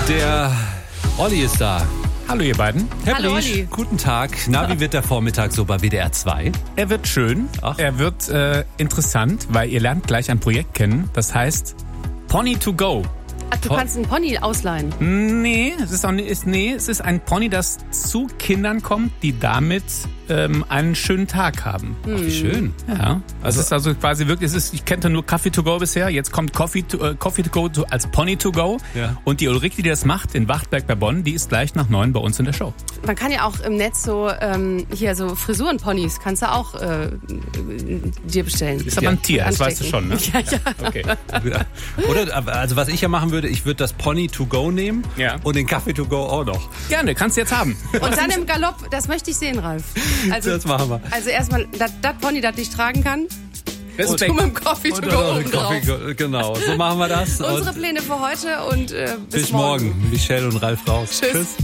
Der Olli ist da. Hallo ihr beiden. Hallo Olli. Guten Tag. Na, wie wird der Vormittag so bei WDR 2? Er wird schön, Ach. er wird interessant, weil ihr lernt gleich ein Projekt kennen, das heißt Pony to go. Ach, du kannst einen Pony ausleihen. Nee, es ist ein Pony, das zu Kindern kommt, die damit einen schönen Tag haben. Ach, wie schön. Ja, also es ist also quasi wirklich, ich kannte nur Coffee to go bisher, jetzt kommt Coffee to go als Pony to go. Ja. Und die Ulrike, die das macht in Wachtberg bei Bonn, die ist gleich nach 9 bei uns in der Show. Man kann ja auch im Netz so hier so Frisurenponys kannst du auch dir bestellen. Ist aber ein Tier, das weißt du schon, ne? Ja, ja. Okay. Oder, also was ich ja machen würde, ich würde das Pony to go nehmen Ja. und den Kaffee to go auch noch. Gerne, kannst du jetzt haben. Und dann im Galopp, das möchte ich sehen, Ralf. Also, Das machen wir. Also erstmal, das Pony, das dich tragen kann. Und du mit dem Coffee to Und go dann oben drauf. Genau, so machen wir das. Unsere Und Pläne für heute und bis morgen. Michelle und Ralf raus. Tschüss.